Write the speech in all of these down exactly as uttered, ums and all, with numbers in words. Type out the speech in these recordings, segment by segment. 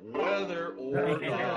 Weather or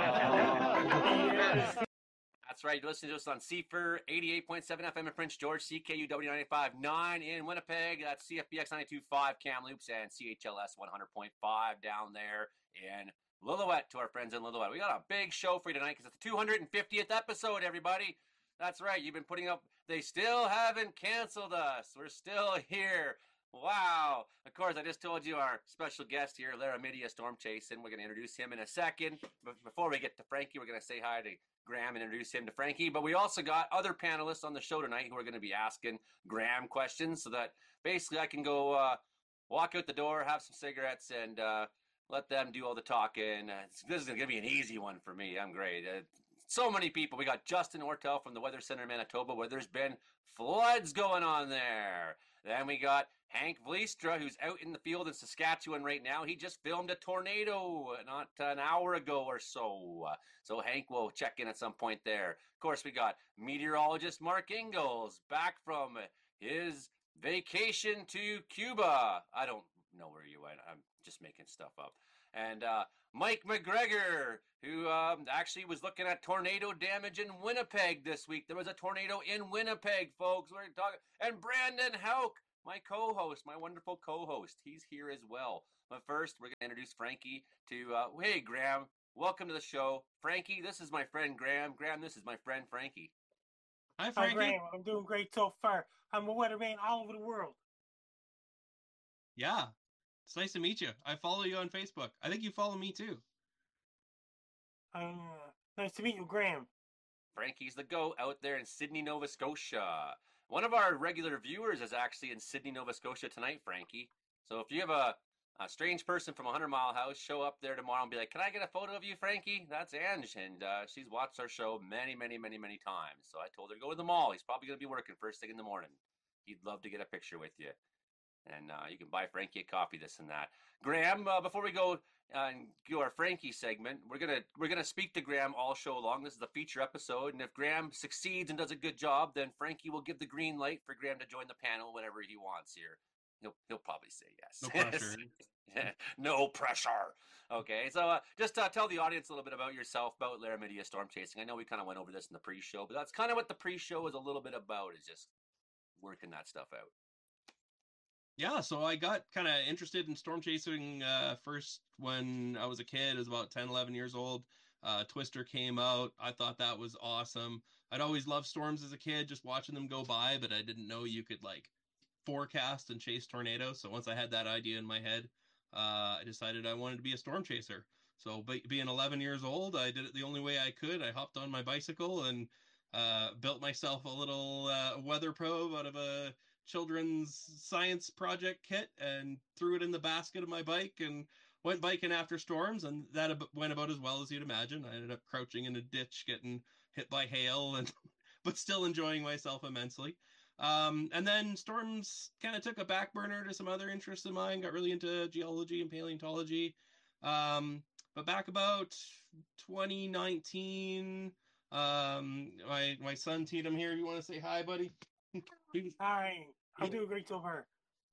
not. That's right. You're listening to us on C F R eighty-eight point seven F M in Prince George, C K U W ninety-five point nine in Winnipeg. That's C F B X ninety-two point five Kamloops and C H L S one hundred point five down there in Lillooet. To our friends in Lillooet, we got a big show for you tonight because it's the two hundred fiftieth episode, everybody. That's right. You've been putting up. They still haven't canceled us. We're still here. Wow. Of course, I just told you our special guest here, Laramidia Storm Chasing. We're going to introduce him in a second. But before we get to Frankie, we're going to say hi to Graham and introduce him to Frankie. But we also got other panelists on the show tonight who are going to be asking Graham questions so that basically I can go uh, walk out the door, have some cigarettes, and uh, let them do all the talking. Uh, this is going to be an easy one for me. I'm great. Uh, so many people. We got Justin Ortel from the Weather Center in Manitoba where there's been floods going on there. Then we got Hank Vliestra, who's out in the field in Saskatchewan right now. He just filmed a tornado not an hour ago or so. So Hank will check in at some point there. Of course, we got meteorologist Mark Ingalls back from his vacation to Cuba. I don't know where you went. I'm just making stuff up. And uh, Mike McGregor, who um, actually was looking at tornado damage in Winnipeg this week. There was a tornado in Winnipeg, folks. We're talking. And Brandon Hauk, my co-host, my wonderful co-host. He's here as well. But first, we're going to introduce Frankie to, uh, hey, Graham, welcome to the show. Frankie, this is my friend Graham. Graham, this is my friend Frankie. Hi, Frankie. Hi, Graham. I'm doing great so far. I'm a weatherman all over the world. Yeah, it's nice to meet you. I follow you on Facebook. I think you follow me, too. Uh, nice to meet you, Graham. Frankie's the GOAT out there in Sydney, Nova Scotia. One of our regular viewers is actually in Sydney, Nova Scotia tonight, Frankie. So if you have a, a strange person from a hundred mile house, show up there tomorrow and be like, can I get a photo of you, Frankie? That's Ange, and uh, she's watched our show many, many, many, many times. So I told her to go to the mall. He's probably going to be working first thing in the morning. He'd love to get a picture with you. And uh, you can buy Frankie a coffee, this and that. Graham, uh, before we go uh, and do our Frankie segment, we're gonna we're gonna speak to Graham all show long. This is a feature episode, and if Graham succeeds and does a good job, then Frankie will give the green light for Graham to join the panel whenever he wants here. He'll he'll probably say yes. No pressure. No pressure. Okay, so uh, just uh, tell the audience a little bit about yourself, about Laramidia Storm Chasing. I know we kind of went over this in the pre-show, but that's kind of what the pre-show is a little bit about, is just working that stuff out. Yeah, so I got kind of interested in storm chasing uh, first when I was a kid. I was about ten, eleven years old. Uh, Twister came out. I thought that was awesome. I'd always loved storms as a kid, just watching them go by, but I didn't know you could like forecast and chase tornadoes. So once I had that idea in my head, uh, I decided I wanted to be a storm chaser. So be- being eleven years old, I did it the only way I could. I hopped on my bicycle and uh, built myself a little uh, weather probe out of a children's science project kit and threw it in the basket of my bike and went biking after storms, and that ab- went about as well as you'd imagine. I ended up crouching in a ditch, getting hit by hail, and but still enjoying myself immensely. Um, and then storms kind of took a back burner to some other interests of mine, got really into geology and paleontology. Um, but back about twenty nineteen, um, my, my son Tatum here, you want to say hi, buddy? He, Hi. I'm doing great so far.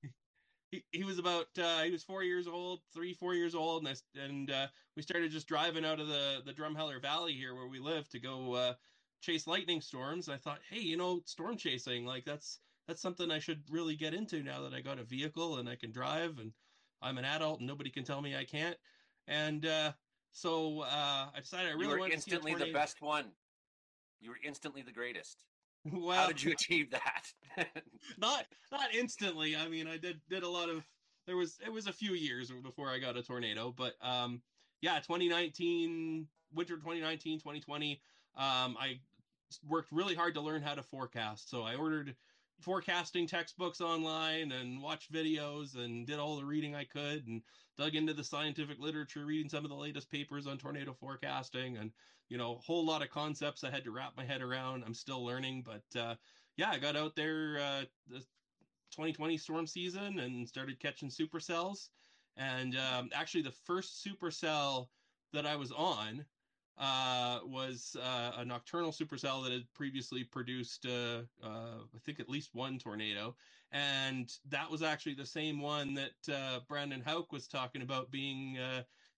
He, he was about uh, he was four years old, three four years old, and I, and uh, we started just driving out of the the Drumheller Valley here where we live to go uh, chase lightning storms. I thought, hey, you know, storm chasing, like that's that's something I should really get into now that I got a vehicle and I can drive and I'm an adult and nobody can tell me I can't. And uh, so uh, I decided I really you were wanted instantly to see a the best one. You were instantly the greatest. Well, how did you achieve that? not not instantly. I mean, I did did a lot of. There was it was a few years before I got a tornado, but um, yeah, twenty nineteen winter, twenty nineteen, twenty twenty. Um, I worked really hard to learn how to forecast, so I ordered forecasting textbooks online and watched videos and did all the reading I could and dug into the scientific literature, reading some of the latest papers on tornado forecasting, and you know, a whole lot of concepts I had to wrap my head around. I'm still learning, but uh, yeah, I got out there uh, the twenty twenty storm season and started catching supercells. And um, actually, the first supercell that I was on uh, was uh, a nocturnal supercell that had previously produced, uh, uh, I think, at least one tornado. And that was actually the same one that uh, Brandon Hauk was talking about being uh,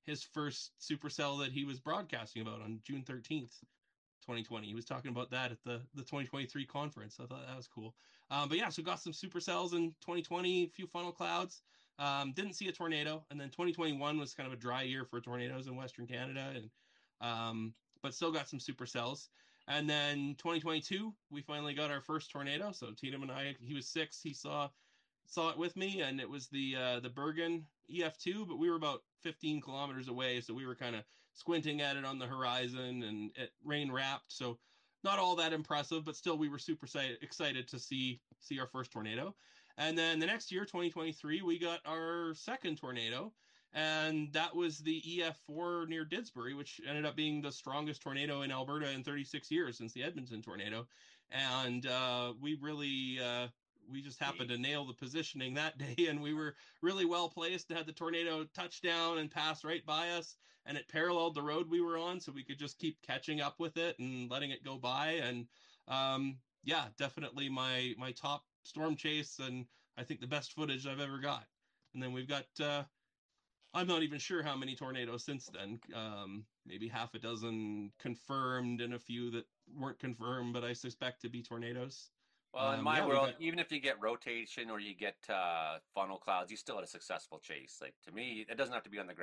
his first supercell that he was broadcasting about on June thirteenth, twenty twenty. He was talking about that at the, the twenty twenty-three conference. I thought that was cool. Um, but yeah, so got some supercells in twenty twenty, a few funnel clouds. Um, didn't see a tornado. And then twenty twenty-one was kind of a dry year for tornadoes in Western Canada. And um, but still got some supercells. And then twenty twenty-two, we finally got our first tornado. So Tatum and I, he was six. He saw saw it with me, and it was the uh, the Bergen E F two, but we were about fifteen kilometers away, so we were kind of squinting at it on the horizon, and it rain wrapped, so not all that impressive, but still we were super excited to see see our first tornado. And then the next year, twenty twenty-three, we got our second tornado, and that was the E F four near Didsbury, which ended up being the strongest tornado in Alberta in thirty-six years since the Edmonton tornado. And uh, we really uh, we just happened to nail the positioning that day, and we were really well placed to have the tornado touch down and pass right by us, and it paralleled the road we were on, so we could just keep catching up with it and letting it go by. And um, yeah, definitely my my top storm chase, and I think the best footage I've ever got. And then we've got uh, I'm not even sure how many tornadoes since then. Um, maybe half a dozen confirmed and a few that weren't confirmed, but I suspect to be tornadoes. Well, in Um, my yeah, we've world, got- even if you get rotation or you get uh, funnel clouds, you still had a successful chase. Like to me, it doesn't have to be on the ground.